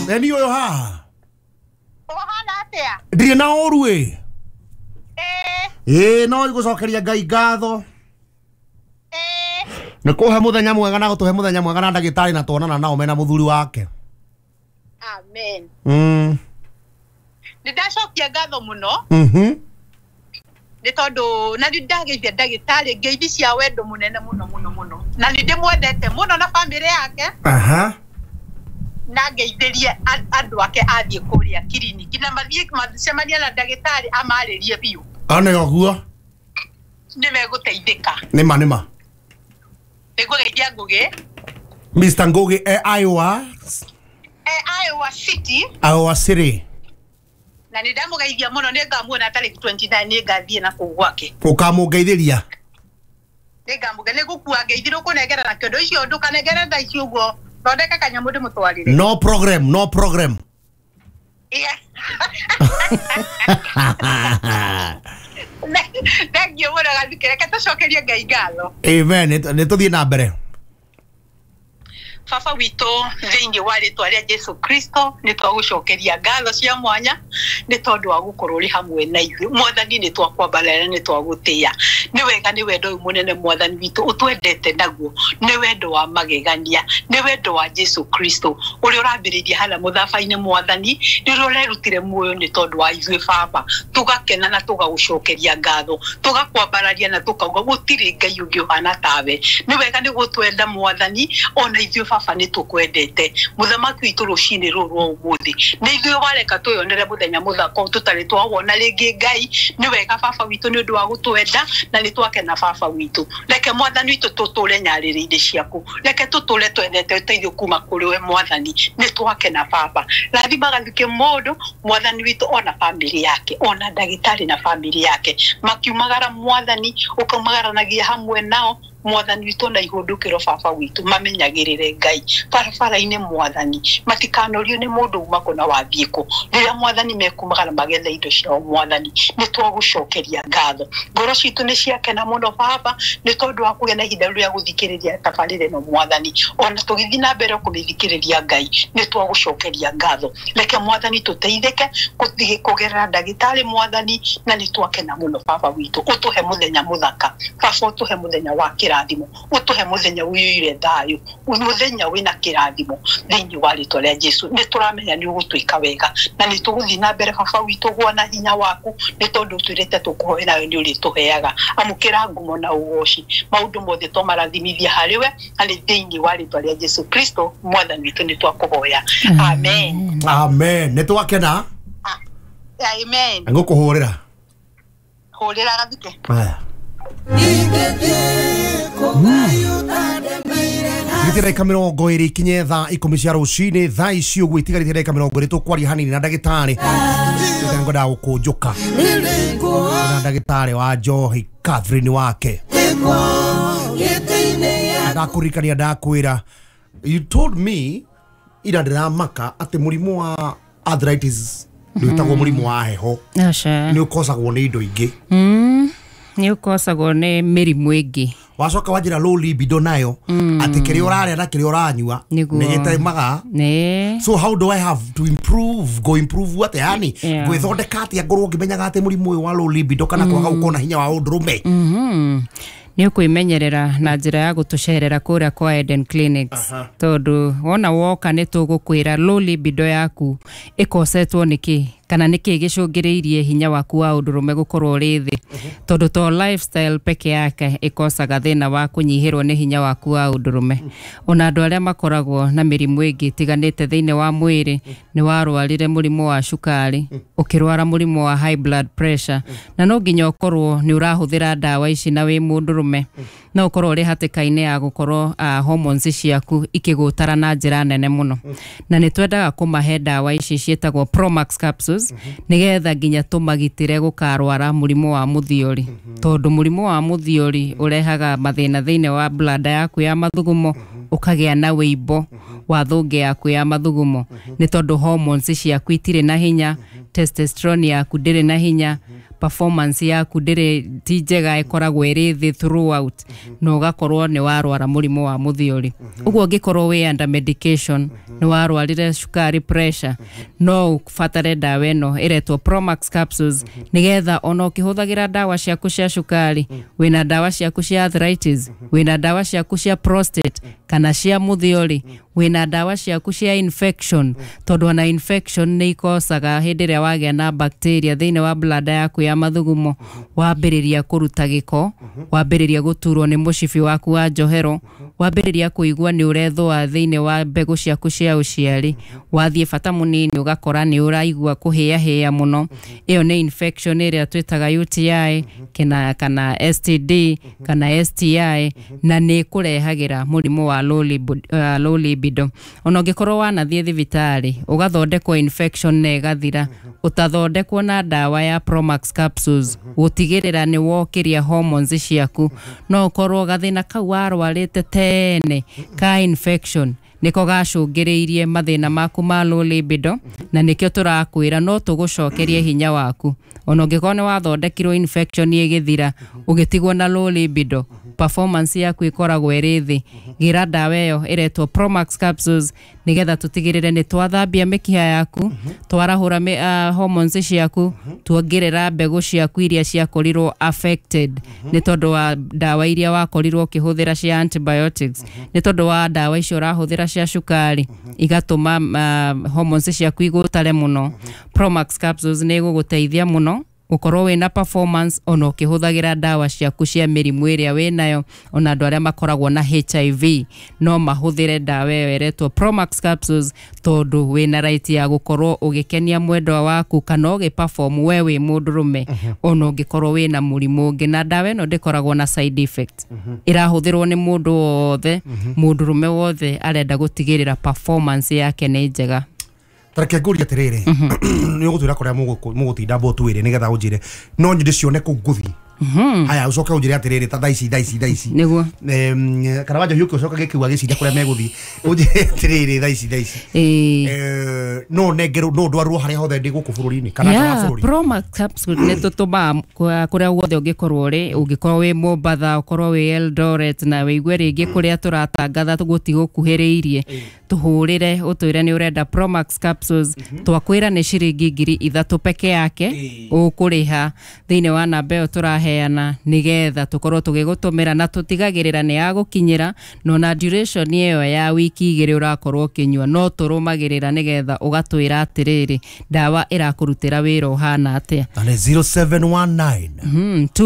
Eni oyo ha. Ohana atia. Ndiri na oru no igucokeria Ngai ngatho. Nikuhe muthenya mwega na gutuhe muthenya mwega na ndagitari na tuonana nao mena muthuri wake. Amen. Ndashokia ngatho muno. Ni tondu na ndagithia ndagitari ngeithi cia wendo munene muno na ndi mwendete muno na family yake. Na ngeithirie andu ake athie kuria kiriniki na mathie macemania na ndagitari amaririe biu. Ane oguo Ni meguteithika. Nima Nigugeithia Ngugi. Mr. Ngugi Iowa City. Iowa City. Na ni ndamugeithia muno ni ngamuona tariki 29 ni ngathie na kuu gwake. Ukamugeithĩria. Ni ngamugeithia ni gukua ngeithirwo kunengera na kĩndũ icio ndukanengere tha icio uguo. Thondeka kanyamu ndimutwarire. No program. Yeah. Thank you muno gathikire katucokerie Ngai ngatho. Amen. Nituthie na mbere. Baba witũ thĩinĩ wa rĩtwa rĩa Jesu Kristo nĩ twagucokeria ngatho cia mwanya nĩ tondũ wa gũkorwo ũrĩ hamwe na ithuĩ. Mwathani nĩ twakwambarĩra nĩ twagũtĩĩa. Nĩ wega nĩ wendo ũyũ mũnene Mwathani witũ ũtwendete naguo. Nĩ wendo wa magegania, nĩ wendo wa Jesu Kristo ũrĩa ũrambĩrĩirie hala mũthafa-inĩ Mwathani rĩrĩa ũrerutire muoyo nĩ tondũ wa ithuĩ Baba. Tũgakena na tũgagucokeria ngatho, tũgakwambararia na tũkauga gũtirĩ Ngai ũngĩ ũhana tawe. Nĩ wega nĩ gũtwenda Mwathani ona ithuĩ Baba nĩ tũkwendete. Mũthamaki witũ rũcinĩ rũrũ rwa ũmũthĩ nĩ ithuĩ wareka twĩonere mũthenya mũthaka tũtarĩ twawona rĩngĩ Ngai. Nĩ wega Baba witũ nĩ ũndũ wa gũtwenda na nĩ twakena Baba witũ. Reke Mwathani witũ tũtũre nyarĩrĩ-inĩ ciaku, reke tũtũre twendete ũteithio kuma kũrĩ we Mwathani. Nĩ twakena Baba. Rathima gathike mũndũ Mwathani witũ ona family yake, ona ndagĩtarĩ na family yake makiumagara Mwathani ũkaumagaranagia hamwe nao Mwathani witũ na ihũndũkĩro Baba witũ mamenyagĩrĩre Ngai barabara-inĩ Mwathani matikanorio nĩ mũndũ uma kũna wathiĩ kũ. Rĩrĩa Mwathani mekumagara magetha indo ciao Mwathani nĩ twagũcokeria ngatho. Ngoro citũ nĩ ciakena mũno Baba nĩ tondũ wa kũgĩa na ihinda rĩa gũthikĩrĩria tabarĩra ĩno Mwathani. Ona tũgĩthiĩ na mbere kũmĩthikĩrĩria Ngai nĩ twagũcokeria ngatho. Reke Mwathani tũteithĩke kũgerera ndagĩtarĩ Mwathani na nĩ twakena mũno Baba witũ. Ũtũhe mũthenya mũthaka Baba, ũtũhe mũthenya wa kĩrathimo, ũtũhe mũthenya wĩyũire thayũ, mũthenya wĩna kĩrathimo thĩinĩ wa rĩtwa rĩa Jesu. Nĩ tũramenya nĩ ũgũtwĩka wega na nĩ tũgũthiĩ na mbere Baba witũ gwa na hinya waku nĩ tondũ twĩrĩte tũkũhoe nawe nĩ ũrĩtũheaga. Amũkĩra ngumo na ũgoci maũndũ mothe twamarathimithia harĩ we na nĩ thĩinĩ wa rĩtwa rĩa Jesu Kristo Mwathani witũ nĩ twakũhoya. Amen. Amen. Nĩ twakena. Amen. Ngũkũhũrĩra. Hũrĩra gathike. Gitira ikamiro ngoiri kinye tha ikumi cia rucini tha icio gwitigarite reka mirongo ri tukwaria hanini na ndagitari ngoda gukunjuka na ndagitari wa Njohi Catherine wake ndakurikania ndakwira you told me ira ndiramaka ati murimu wa arthritis ndwitagwo murimu wa heho ni ukosagwo ni indo ingi ni ukosagwo ni mirimu ingi wacoka wajira low libido nayo ati kiri uraria na kiri uranyua nigitaimaga so how do I have to improve what yani gwithondeka atia ngorwo ngimenyaga ati murimu uyu wa low libido kana kwaga gukona hinya wa undurume ni ukwimenyerera na njira ya gutucerera kuria kwa Eden Clinics tondu wona woka ni tugukwira low libido yaku ikosetwo niki kana niki gicungiriirie hinya waku wa undurume gukorwo uri thi tondu to lifestyle peke yake ikosaga thina wa kunyihirwo ni hinya waku wa undurume. Ona andu aria makoragwo na mirimu ingi tiganite thiine wa mwiri ni warwarire murimu wa cukari, ukirwara murimu wa high blood pressure na no nginya ukorwo ni urahuthira dawa ici na wi mundurume no ukorwo uri hatikaine ya gukorwo hormones ciaku ikigutara na njira nene muno na ni twendaga kumahe dawa ici cietagwo Promax capsules nigetha nginya tumagitire gukarwara murimu wa muthiori tondu murimu wa muthiori urehaga mathina thiine wa bladder yaku ya mathugumo ukagia na wimbo wa thungi yaku ya mathugumo ni tondu hormones ciaku itire na hinya testosterone yaku ndire na hinya performance yaku ndire ti njega ikoragwo iri thi throughout no gakorwo ni warwara murimo wa muthiori uguo ngikorwo we under medication ni warwarire sukari pressure no fatare dawa eno iretwo Promax capsules nigetha ono kihuthagira dawa ciaku cia sukari wina dawa ciaku cia arthritis wina dawa ciaku cia prostate kana cia muthiori wina dawa ciaku cia infection tondu na infection ni ikosaga hindiria wagia na bacteria thiine wa bladder yaku ya mathugumo wambiriria kuruta giko wambiriria guturwo ni mushifi waku wa njohero wambiriria kuigua ni urethwa thiine wa mbegu ciaku cia uciari wathie bata munini ugakora ni uraigua kuhia muno iyo ni infection iria twitaga UTI kana STD kana STI na ni kurehagira murimo wa low libido ono ngikorwo wanathie thibitari ugathondekwo infection na igathira utathondekwo na dawa ya Promax capsules gutigirira ni wokiria hormones ciaku no ukorwo gathina kau warwarite tene ka infection niko gacungiriirie mathina maku ma low libido na nikio turakwira no tugucokerie hinya waku ono ngikone wathondekirwo infection igithira ugitigwo na low libido performance yaku ikoragwo irithi gira dawa iyo iretwo Promax capsules nigetha tutigirire ni twathambia mikiha yaku twarahura hormones ciaku tuongerera mbegu ciaku iria ciakorirwo affected ni tondu wa dawa iria wakorirwo kihuthira cia antibiotics ni tondu wa dawa icio rahuthira cia sukari igatuma hormones ciaku igutare muno Promax capsules ni guguteithia muno ukorwo wina performance ono kihuthagira dawa ciaku cia mirimu iria winayo ona andu aria makoragwo na HIV no mahuthire dawa eretwo Promax capsules tondu wina right ya gukorwo ugikenia mwendwa waku kana ugiperform wewe mundurume ono ngikorwo wina murimu ungi na dawa eno ndikoragwo na side effects irahuthirwo ni mundu wothe mundurume wothe arenda gutigirira performance yake ni njega tareke nguri atiriri ni gutwira kuria mugutinda mbo twire nigetha unjire no nyinde cione ku nguthi haya ucoke unjire atiriri ta daici niguo kana wanja hiuke ucoke gikiwa gicinde kuria meguthi unjire atiriri daici no negero no ndwarwo haria hothe ndi guku bururi-ini kana kana bururi Promax capsules ne tutuma kuria guothe ungikorwo ri ungikorwo wi Mombatha ukorwo wi Eldoret na wigwe ringi kuria turatangatha gutigukuhiriirie tuhurire utwire ni urenda Promax capsules twakwira ni ciringi 3,000 peke yake ukuriha thiine wa namba iyo turaheana nigetha tukorwo tugigutumira na tutigagirira ni yagukinyira no na duration iyo ya wiki 2 urakorwo kinyua no turumagirira nigetha ugatwira atiriri dawa irakurutira wira uhana atia 0719